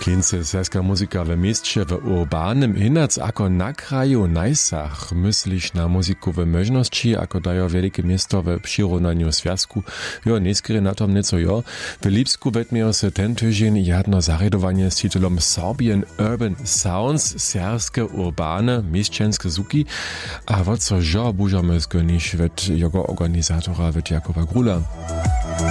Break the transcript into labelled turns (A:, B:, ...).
A: Klince serska muzika w mieście w urbanym inac ako na kraju najsach myślisz na muzikowe możności, ako dają wielkie miasto w przyrównaniu związku. Jo, nieskry na tom nieco jo. W Lipsku wetmiał se ten tydzień jedno zaredowanie z tytułem Serbian Urban Sounds, serske urbane mieszczanskie zuki, a wat so jo bużamy zgonić wet jego organizatora wet Jakoba Grula.